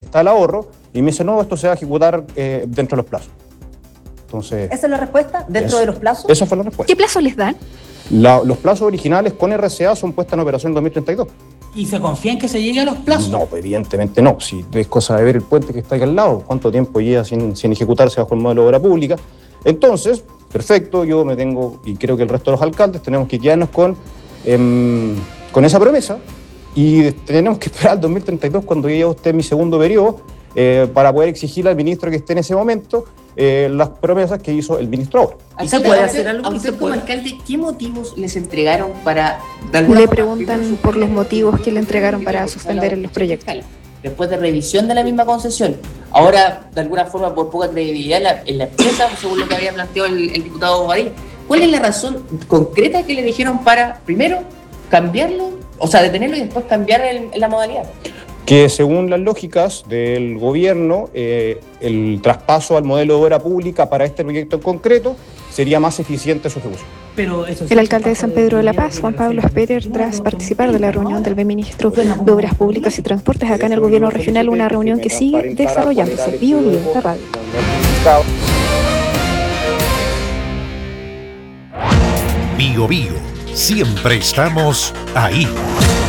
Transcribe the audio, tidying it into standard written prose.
está el ahorro, y me dice, no, esto se va a ejecutar dentro de los plazos. Entonces, ¿esa es la respuesta? ¿Dentro de los plazos? Esa fue la respuesta. ¿Qué plazo les dan? Los plazos originales con RCA son puestas en operación en 2032. ¿Y se confía en que se llegue a los plazos? No, pues evidentemente no. Si es cosa de ver el puente que está aquí al lado, cuánto tiempo lleva sin ejecutarse bajo el modelo de obra pública. Entonces, perfecto, yo me tengo, y creo que el resto de los alcaldes tenemos que quedarnos con esa promesa, y tenemos que esperar al 2032 cuando llegue usted mi segundo periodo para poder exigirle al ministro que esté en ese momento las promesas que hizo el ministro ahora. ¿Y se puede hacer algo? A usted como alcalde, ¿qué motivos les entregaron para... Le preguntan por los motivos que le entregaron para suspender los proyectos. Después de revisión de la misma concesión. Ahora, de alguna forma, por poca credibilidad en la empresa, según lo que había planteado el diputado Bobadilla, ¿cuál es la razón concreta que le dijeron para, primero, cambiarlo, o sea, detenerlo y después cambiar la modalidad? Que según las lógicas del gobierno, el traspaso al modelo de obra pública para este proyecto en concreto sería más eficiente su ejecución. Pero eso El alcalde de San Pedro de la Paz, Juan Pablo Sperer, tras participar de la reunión del ministro de Obras Públicas y Transportes acá en el gobierno regional, una reunión que sigue desarrollándose. Bio, la radio. Bio, siempre estamos ahí.